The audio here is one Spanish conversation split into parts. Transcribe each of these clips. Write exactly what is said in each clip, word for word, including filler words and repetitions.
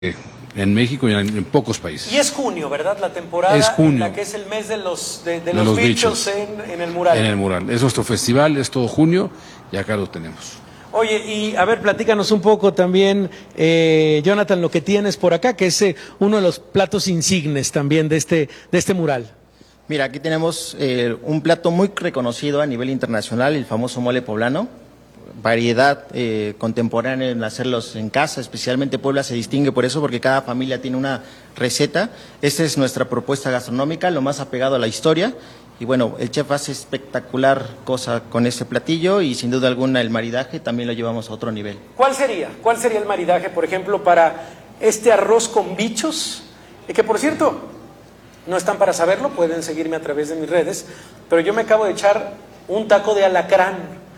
en México y en, en pocos países. Y es junio, ¿verdad? La temporada es junio, en la que es el mes de los, de, de de los, los bichos, bichos en, en el mural. En el mural. Es nuestro festival, es todo junio y acá lo tenemos. Oye, y a ver, platícanos un poco también, eh, Jonathan, lo que tienes por acá, que es eh, uno de los platos insignes también de este, de este mural. Mira, aquí tenemos eh, un plato muy reconocido a nivel internacional, el famoso mole poblano. Variedad eh, contemporánea en hacerlos en casa, especialmente Puebla se distingue por eso, porque cada familia tiene una receta. Esta es nuestra propuesta gastronómica, lo más apegado a la historia. Y bueno, el chef hace espectacular cosa con este platillo y sin duda alguna el maridaje también lo llevamos a otro nivel. ¿Cuál sería? ¿Cuál sería el maridaje, por ejemplo, para este arroz con bichos? Y que por cierto, no están para saberlo, pueden seguirme a través de mis redes, pero yo me acabo de echar un taco de alacrán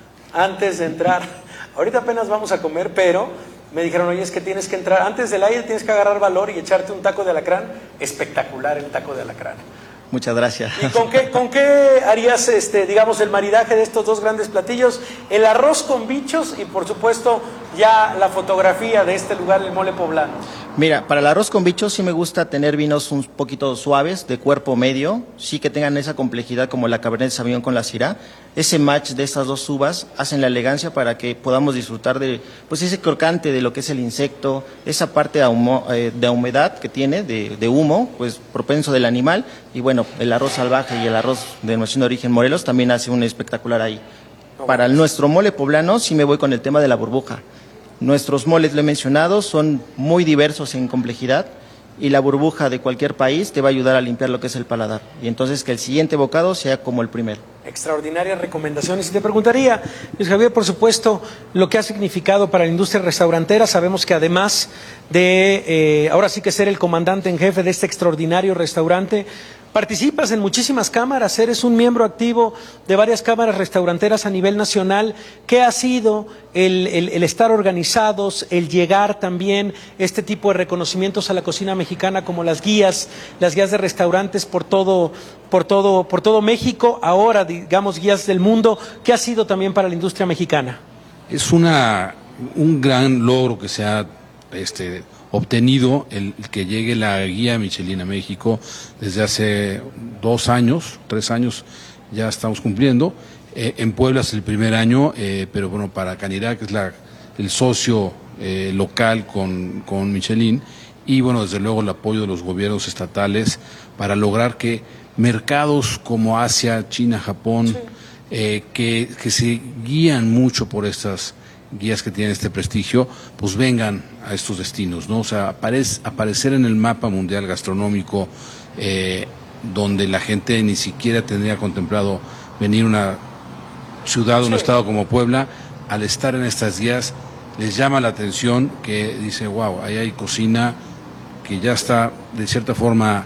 antes de entrar. Ahorita apenas vamos a comer, pero me dijeron, oye, es que tienes que entrar, antes del aire tienes que agarrar valor y echarte un taco de alacrán. Espectacular el taco de alacrán. Muchas gracias. ¿Y con qué, con qué harías, este, digamos, el maridaje de estos dos grandes platillos? El arroz con bichos y, por supuesto, ya la fotografía de este lugar, el mole poblano. Mira, para el arroz con bichos sí me gusta tener vinos un poquito suaves, de cuerpo medio, sí que tengan esa complejidad como la Cabernet Sauvignon con la Syrah. Ese match de estas dos uvas hacen la elegancia para que podamos disfrutar de pues ese crocante de lo que es el insecto, esa parte de, humo, eh, de humedad que tiene, de, de humo, pues propenso del animal. Y bueno, el arroz salvaje y el arroz de nuestro de origen Morelos también hace un espectacular ahí. Para el, nuestro mole poblano sí me voy con el tema de la burbuja. Nuestros moles, lo he mencionado, son muy diversos en complejidad y la burbuja de cualquier país te va a ayudar a limpiar lo que es el paladar. Y entonces que el siguiente bocado sea como el primero. Extraordinarias recomendaciones. Y te preguntaría, Luis Javier, por supuesto, lo que ha significado para la industria restaurantera. Sabemos que además de, eh, ahora sí que ser el comandante en jefe de este extraordinario restaurante, participas en muchísimas cámaras, eres un miembro activo de varias cámaras restauranteras a nivel nacional. ¿Qué ha sido el, el, el estar organizados, el llegar también este tipo de reconocimientos a la cocina mexicana como las guías, las guías de restaurantes por todo, por todo, por todo México, ahora digamos guías del mundo? ¿Qué ha sido también para la industria mexicana? Es una, un gran logro que se ha este, obtenido el, el que llegue la guía Michelin a México desde hace dos años, tres años ya estamos cumpliendo. Eh, en Puebla es el primer año, eh, pero bueno, para Canirac, que es la, el socio eh, local con, con Michelin, y bueno, desde luego el apoyo de los gobiernos estatales para lograr que mercados como Asia, China, Japón, sí. eh, que, que se guían mucho por estas guías que tienen este prestigio, pues vengan a estos destinos, ¿no? O sea, aparece, aparecer en el mapa mundial gastronómico, eh, donde la gente ni siquiera tendría contemplado venir a una ciudad o un sí. estado como Puebla, al estar en estas guías, les llama la atención que dice, wow, ahí hay cocina que ya está de cierta forma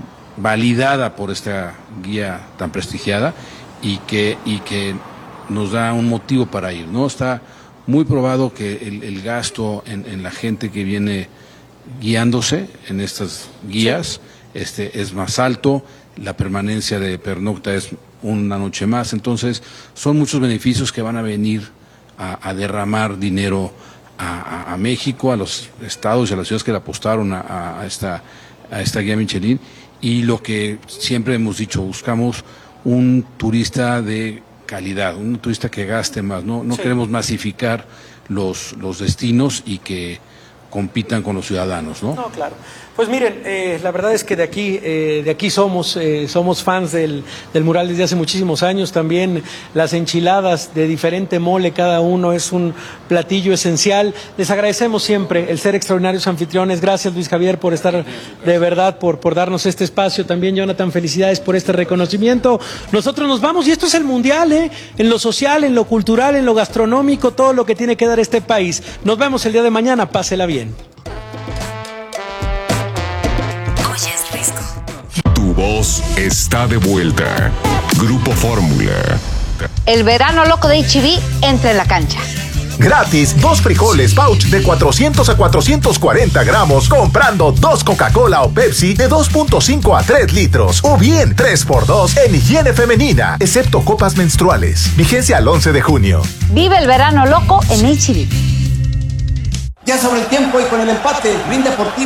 validada por esta guía tan prestigiada y que, y que nos da un motivo para ir, ¿no? Está muy probado que el, el gasto en, en la gente que viene guiándose en estas guías sí. este, es más alto, la permanencia de pernocta es una noche más, entonces son muchos beneficios que van a venir a, a derramar dinero a, a, a México, a los estados y a las ciudades que le apostaron a, a, esta, a esta guía Michelin. Y lo que siempre hemos dicho, buscamos un turista de calidad, un turista que gaste más, no, no sí. queremos masificar los, los destinos y que compitan con los ciudadanos, ¿no? No, claro. Pues miren, eh, la verdad es que de aquí, eh, de aquí somos, eh, somos fans del, del mural desde hace muchísimos años. También las enchiladas de diferente mole, cada uno es un platillo esencial. Les agradecemos siempre el ser extraordinarios anfitriones. Gracias, Luis Javier, por estar de verdad, por, por darnos este espacio. También, Jonathan, felicidades por este reconocimiento. Nosotros nos vamos y esto es el mundial, ¿eh? En lo social, en lo cultural, en lo gastronómico, todo lo que tiene que dar este país. Nos vemos el día de mañana. Pásela bien. Tu voz está de vuelta. Grupo Fórmula. El verano loco de H E B entra en la cancha. Gratis, dos frijoles pouch de cuatrocientos a cuatrocientos cuarenta gramos comprando dos Coca-Cola o Pepsi de dos punto cinco a tres litros. O bien tres por dos en higiene femenina, excepto copas menstruales. Vigencia al once de junio. Vive el verano loco en H E B. Ya sobre el tiempo y con el empate, Green Deportivo